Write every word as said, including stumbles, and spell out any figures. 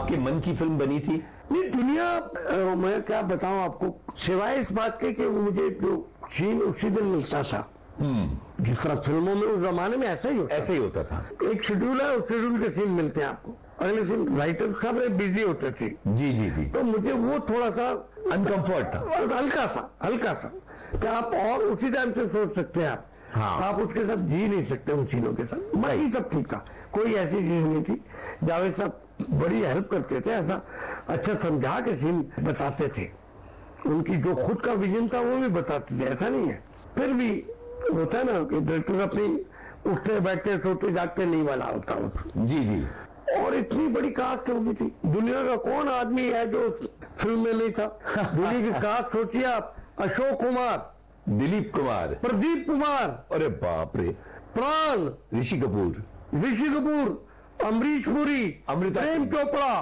आपके मन की फिल्म बनी थी? नहीं, दुनिया आ, मैं क्या बताऊं आपको, सिवाय इस बात के कि मुझे जो सीन उसी दिन मिलता था, जिस तरह फिल्मों में उस जमाने में ऐसा ही होता ऐसे ही होता था। एक शेड्यूल है, उस शेड्यूल के सीन मिलते हैं आपको, अगले सीन राइटर सब बिजी होते थे। जी जी जी। तो मुझे वो थोड़ा सा अनकंफर्ट था, हल्का सा हल्का सा कि आप और उसी टाइम से सोच सकते हैं आप। हाँ। आप उसके साथ जी नहीं सकते उन सीनों के साथ। बाकी सब ठीक था, कोई ऐसी चीज नहीं थी। जावेद साहब बड़ी हेल्प करते थे, ऐसा अच्छा समझा के सीन बताते थे, उनकी जो खुद का विजन था वो भी बताते थे, ऐसा नहीं है। फिर भी होता है ना कि डायरेक्टर अपनी उठते बैठते सोते जागते नहीं वाला होता हो। जी जी। और इतनी बड़ी कास्ट होगी थी, दुनिया का कौन आदमी है जो फिल्म में नहीं था। दुनिया की कास्ट सोचिए आप, अशोक कुमार, दिलीप कुमार, प्रदीप कुमार, अरे बाप रे, प्राण, ऋषि कपूर, ऋषि कपूर, अमरीश पुरी, अमृता प्रेम सिंह। चोपड़ा,